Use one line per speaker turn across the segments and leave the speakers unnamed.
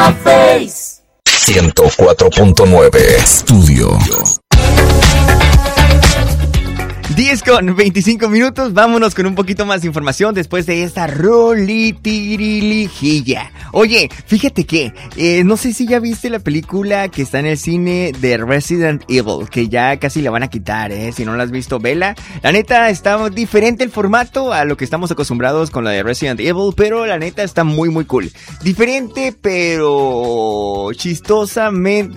Face 104.9 Estudio.
10:25, vámonos con un poquito más de información después de esta rolitirijilla. Oye, fíjate que, no sé si ya viste la película que está en el cine de Resident Evil, que ya casi la van a quitar, si no la has visto, vela. La neta está diferente el formato a lo que estamos acostumbrados con la de Resident Evil, pero la neta está muy muy cool. Diferente, pero chistosa,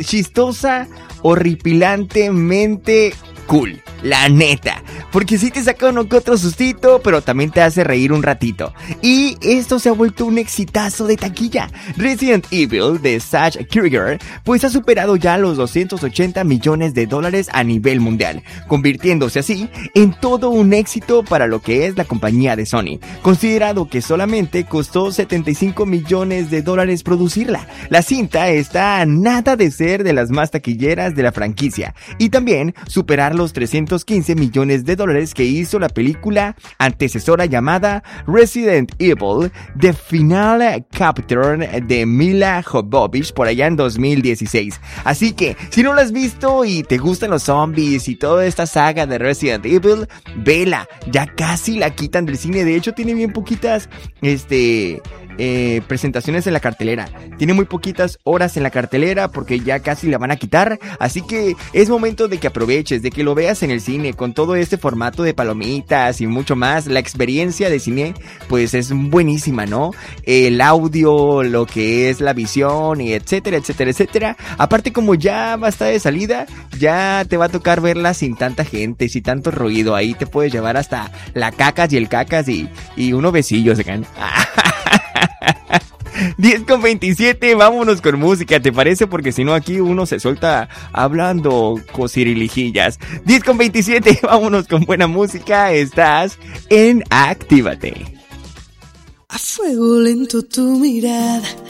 horripilantemente cool, la neta, porque sí te saca uno que otro sustito, pero también te hace reír un ratito. Y esto se ha vuelto un exitazo de taquilla. Resident Evil de Zack Krieger pues ha superado ya los $280 millones a nivel mundial, convirtiéndose así en todo un éxito para lo que es la compañía de Sony, considerado que solamente costó $75 millones producirla. La cinta está a nada de ser de las más taquilleras de la franquicia y también superar los $315 millones que hizo la película antecesora llamada Resident Evil The Final Chapter de Mila Jovovich por allá en 2016. Así que si no la has visto y te gustan los zombies y toda esta saga de Resident Evil, vela, ya casi la quitan del cine. De hecho tiene bien poquitas presentaciones en la cartelera. Tiene muy poquitas horas en la cartelera porque ya casi la van a quitar. Así que es momento de que aproveches, de que lo veas en el cine con todo este formato de palomitas y mucho más. La experiencia de cine pues es buenísima, ¿no? El audio, lo que es la visión y etcétera, etcétera, etcétera. Aparte, como ya va a estar de salida, ya te va a tocar verla sin tanta gente, sin tanto ruido. Ahí te puedes llevar hasta la cacas y el cacas y unos besillos de can. 10:27, vámonos con música, ¿te parece? Porque si no aquí uno se suelta hablando cosirilijillas. 10:27, vámonos con buena música. Estás en Actívate.
A fuego lento tu mirada